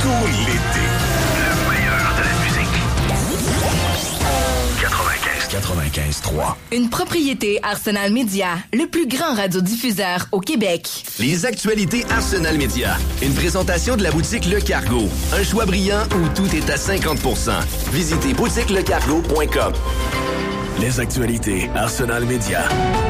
cool l'été. Le meilleur de la musique. 95.3. Une propriété Arsenal Media, le plus grand radiodiffuseur au Québec. Les actualités Arsenal Media. Une présentation de la boutique Le Cargo. Un choix brillant où tout est à 50%. Visitez boutiquelecargo.com. Les actualités Arsenal Media.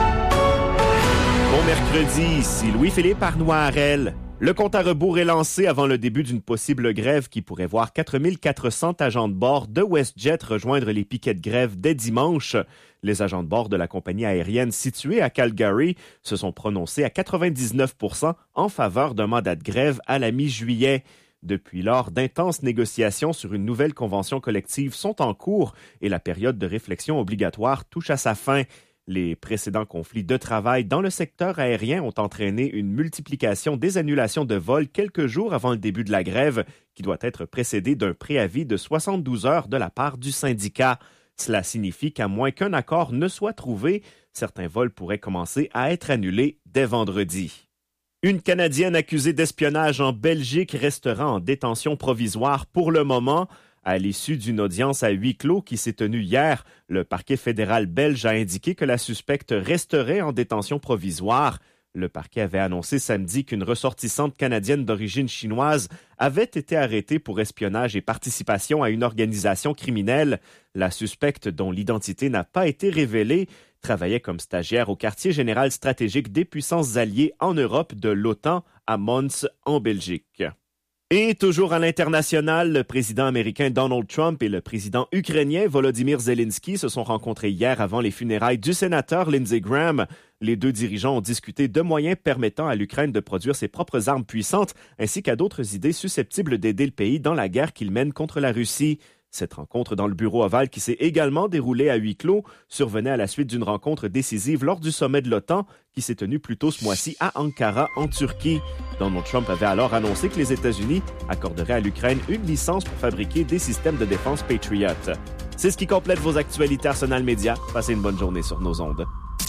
Bon mercredi, ici Louis-Philippe Arnoirel. Le compte à rebours est lancé avant le début d'une possible grève qui pourrait voir 4400 agents de bord de WestJet rejoindre les piquets de grève dès dimanche. Les agents de bord de la compagnie aérienne située à Calgary se sont prononcés à 99% en faveur d'un mandat de grève à la mi-juillet. Depuis lors, d'intenses négociations sur une nouvelle convention collective sont en cours et la période de réflexion obligatoire touche à sa fin. Les précédents conflits de travail dans le secteur aérien ont entraîné une multiplication des annulations de vols quelques jours avant le début de la grève, qui doit être précédée d'un préavis de 72 heures de la part du syndicat. Cela signifie qu'à moins qu'un accord ne soit trouvé, certains vols pourraient commencer à être annulés dès vendredi. Une Canadienne accusée d'espionnage en Belgique restera en détention provisoire pour le moment. À l'issue d'une audience à huis clos qui s'est tenue hier, le parquet fédéral belge a indiqué que la suspecte resterait en détention provisoire. Le parquet avait annoncé samedi qu'une ressortissante canadienne d'origine chinoise avait été arrêtée pour espionnage et participation à une organisation criminelle. La suspecte, dont l'identité n'a pas été révélée, travaillait comme stagiaire au quartier général stratégique des puissances alliées en Europe de l'OTAN à Mons, en Belgique. Et toujours à l'international, le président américain Donald Trump et le président ukrainien Volodymyr Zelensky se sont rencontrés hier avant les funérailles du sénateur Lindsey Graham. Les deux dirigeants ont discuté de moyens permettant à l'Ukraine de produire ses propres armes puissantes, ainsi qu'à d'autres idées susceptibles d'aider le pays dans la guerre qu'il mène contre la Russie. Cette rencontre dans le bureau ovale, qui s'est également déroulée à huis clos, survenait à la suite d'une rencontre décisive lors du sommet de l'OTAN qui s'est tenu plus tôt ce mois-ci à Ankara, en Turquie. Donald Trump avait alors annoncé que les États-Unis accorderaient à l'Ukraine une licence pour fabriquer des systèmes de défense Patriot. C'est ce qui complète vos actualités Arsenal Media. Passez une bonne journée sur nos ondes.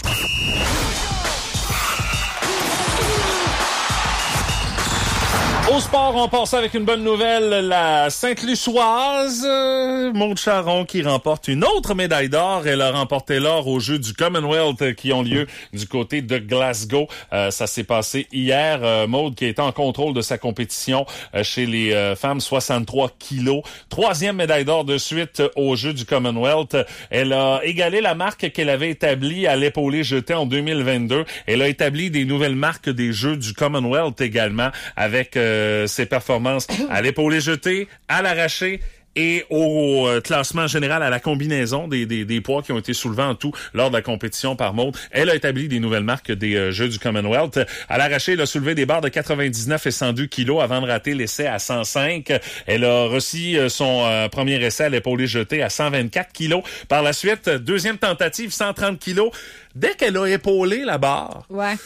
Au sport, on passe avec une bonne nouvelle. La Sainte-Luçoise, Maude Charron, qui remporte une autre médaille d'or. Elle a remporté l'or aux Jeux du Commonwealth qui ont lieu du côté de Glasgow. Ça s'est passé hier. Maude qui est en contrôle de sa compétition chez les femmes, 63 kilos. Troisième médaille d'or de suite aux Jeux du Commonwealth. Elle a égalé la marque qu'elle avait établie à l'épaulé jeté en 2022. Elle a établi des nouvelles marques des Jeux du Commonwealth également avec ses performances à l'épaulé jeté, à l'arraché et au classement général à la combinaison des poids qui ont été soulevés en tout lors de la compétition par Maude. Elle a établi des nouvelles marques des Jeux du Commonwealth. À l'arraché, elle a soulevé des barres de 99 et 102 kilos avant de rater l'essai à 105. Elle a reçu son premier essai à l'épaulé jeté à 124 kilos. Par la suite, deuxième tentative, 130 kilos. Dès qu'elle a épaulé la barre... Ouais.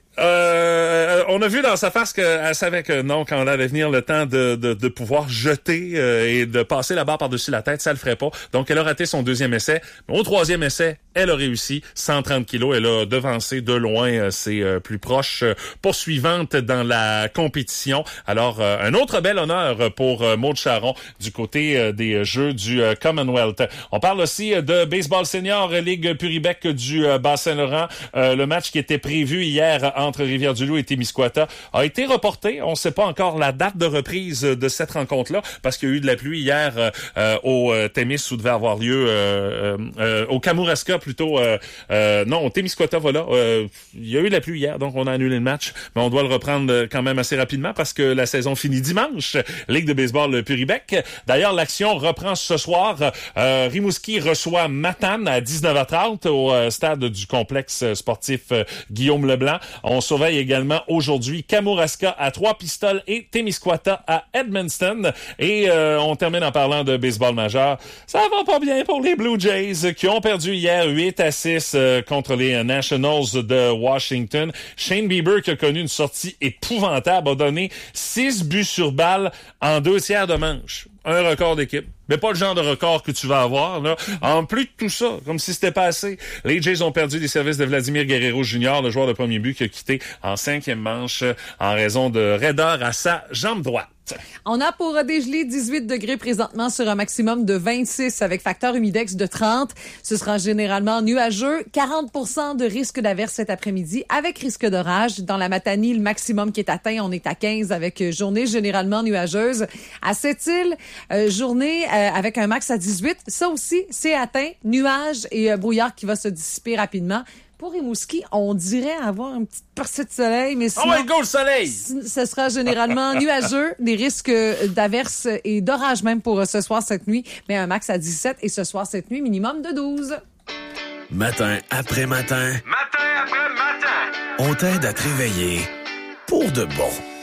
On a vu dans sa face qu'elle savait que non, quand elle allait venir le temps de pouvoir jeter et de passer la barre par-dessus la tête, ça le ferait pas. Donc, elle a raté son deuxième essai. Mais au troisième essai, elle a réussi. 130 kilos. Elle a devancé de loin ses plus proches poursuivantes dans la compétition. Alors, un autre bel honneur pour Maude Charron du côté des Jeux du Commonwealth. On parle aussi de baseball senior, Ligue Puribec du Bas-Saint-Laurent. Le match qui était prévu hier entre Rivière-du-Loup et Témiscouata a été reporté. On ne sait pas encore la date de reprise de cette rencontre-là parce qu'il y a eu de la pluie hier au Témis où devait avoir lieu au Kamouraska plutôt. Non, au Témiscouata, voilà. Il y a eu de la pluie hier, donc on a annulé le match. Mais on doit le reprendre quand même assez rapidement parce que la saison finit dimanche. Ligue de baseball Puribec. D'ailleurs, l'action reprend ce soir. Rimouski reçoit Matane à 19h30 au stade du complexe sportif Guillaume Leblanc. On surveille également aujourd'hui Kamouraska à Trois-Pistoles et Témiscouata à Edmundston. Et on termine en parlant de baseball majeur. Ça va pas bien pour les Blue Jays qui ont perdu hier 8-6 contre les Nationals de Washington. Shane Bieber, qui a connu une sortie épouvantable, a donné 6 buts sur balle en 2 tiers de manche. Un record d'équipe. Mais pas le genre de record que tu vas avoir, là. En plus de tout ça, comme si c'était pas assez, les Jays ont perdu les services de Vladimir Guerrero Jr., le joueur de premier but qui a quitté en 5e manche en raison de raideur à sa jambe droite. On a pour dégeler 18 degrés présentement sur un maximum de 26 avec facteur humidex de 30. Ce sera généralement nuageux. 40% de risque d'averse cet après-midi avec risque d'orage. Dans la Matanie, le maximum qui est atteint, on est à 15 avec journée généralement nuageuse. À Sept-Îles, journée avec un max à 18. Ça aussi, c'est atteint. Nuages et brouillard qui va se dissiper rapidement. Pour Rimouski, on dirait avoir une petite percée de soleil, mais sinon... Oh my God, le soleil! Ce sera généralement nuageux, des risques d'averse et d'orage même pour ce soir, cette nuit, mais un max à 17 et ce soir, cette nuit, minimum de 12. Matin après matin. Matin après matin. On t'aide à te réveiller pour de bon.